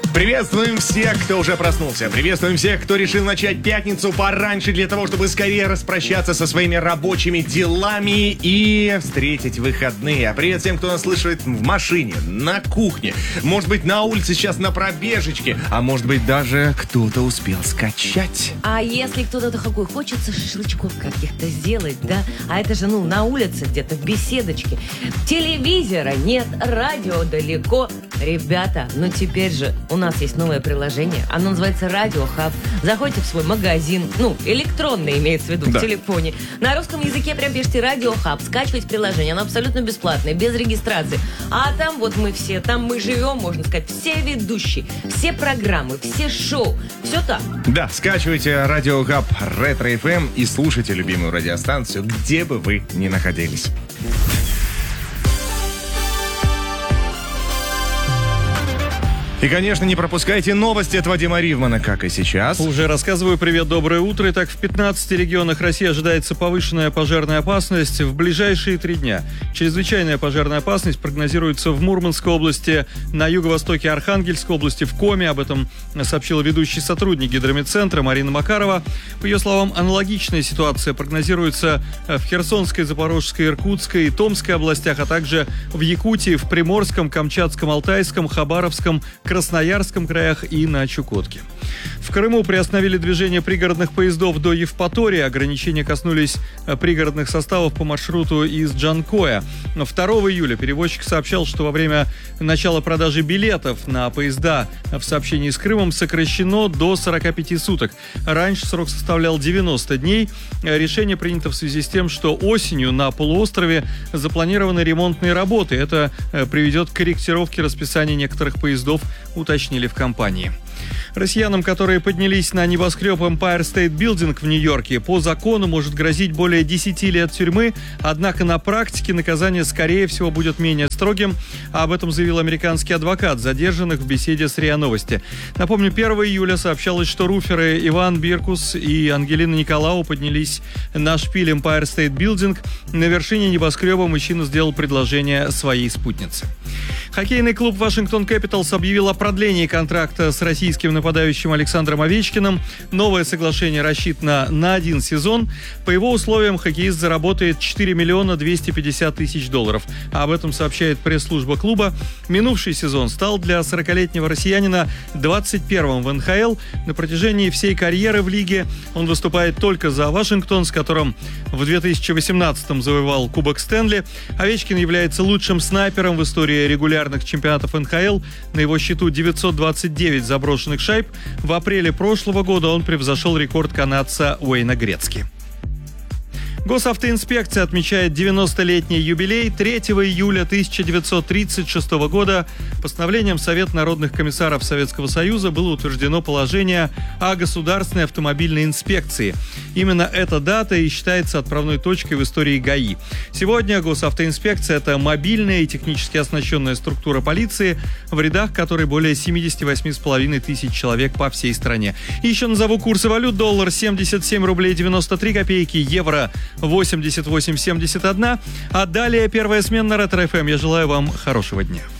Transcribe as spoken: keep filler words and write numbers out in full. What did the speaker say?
Приветствуем всех, кто уже проснулся. Приветствуем всех, кто решил начать пятницу пораньше для того, чтобы скорее распрощаться со своими рабочими делами и встретить выходные. А привет всем, кто нас слышит в машине, на кухне, может быть, на улице сейчас на пробежечке, а может быть, даже кто-то успел скачать. А если кто-то такой, хочется шашлычков каких-то сделать, да? А это же, ну, на улице где-то, в беседочке. Телевизора нет, радио далеко. Ребята, ну теперь же у нас есть новое приложение. Оно называется Радио Хаб. Заходите в свой магазин, ну, электронный имеется в виду, да. В телефоне. На русском языке прям пишите Радио Хаб. Скачивайте приложение, оно абсолютно бесплатное, без регистрации. А там вот мы все, там мы живем, можно сказать, все ведущие, все программы, все шоу, все там. Да, скачивайте Радио Хаб Ретро эф эм и слушайте любимую радиостанцию, где бы вы ни находились. И, конечно, не пропускайте новости от Вадима Ривмана, как и сейчас. Уже рассказываю. Привет, доброе утро. Итак, в пятнадцати регионах России ожидается повышенная пожарная опасность в ближайшие три дня. Чрезвычайная пожарная опасность прогнозируется в Мурманской области, на юго-востоке Архангельской области, в Коми. Об этом сообщила ведущий сотрудник Гидромедцентра Марина Макарова. По ее словам, аналогичная ситуация прогнозируется в Херсонской, Запорожской, Иркутской и Томской областях, а также в Якутии, в Приморском, Камчатском, Алтайском, Хабаровском, Красноярском краях и на Чукотке. В Крыму приостановили движение пригородных поездов до Евпатории. Ограничения коснулись пригородных составов по маршруту из Джанкоя. второго июля перевозчик сообщал, что во время начала продажи билетов на поезда в сообщении с Крымом сокращено до сорока пяти суток. Раньше срок составлял девяносто дней. Решение принято в связи с тем, что осенью на полуострове запланированы ремонтные работы. Это приведет к корректировке расписания некоторых поездов, уточнили в компании. Россиянам, которые поднялись на небоскреб Empire State Building в Нью-Йорке, по закону может грозить более десяти лет тюрьмы, однако на практике наказание, скорее всего, будет менее строгим. Об этом заявил американский адвокат задержанных в беседе с РИА Новости. Напомню, первого июля сообщалось, что руферы Иван Биркус и Ангелина Николау поднялись на шпиль Empire State Building. На вершине небоскреба мужчина сделал предложение своей спутнице. Хоккейный клуб Вашингтон Кэпиталс объявил о продлении контракта с российским нападающим Александром Овечкиным. Новое соглашение рассчитано на один сезон. По его условиям хоккеист заработает четыре миллиона двести пятьдесят тысяч долларов. Об этом сообщает пресс-служба клуба. Минувший сезон стал для сорокалетнего россиянина двадцать первым в эн ха эл. На протяжении всей карьеры в лиге он выступает только за Вашингтон, с которым в две тысячи восемнадцатом завоевал Кубок Стэнли. Овечкин является лучшим снайпером в истории регулярных чемпионатов эн ха эл. На его счету девятьсот двадцать девять заброшенных шайб. В апреле прошлого года он превзошел рекорд канадца Уэйна Грецки. Госавтоинспекция отмечает девяностолетний юбилей. третьего июля тысяча девятьсот тридцать шестого года постановлением Совета народных комиссаров Советского Союза было утверждено положение о государственной автомобильной инспекции. Именно эта дата и считается отправной точкой в истории ГАИ. Сегодня госавтоинспекция – это мобильная и технически оснащенная структура полиции, в рядах которой более семьдесят восемь с половиной тысяч человек по всей стране. И еще назову курсы валют. Доллар семьдесят семь рублей девяносто три копейки, евро восемьдесят восемь семьдесят один. А далее первая смена на Ретро эф эм. Я желаю вам хорошего дня.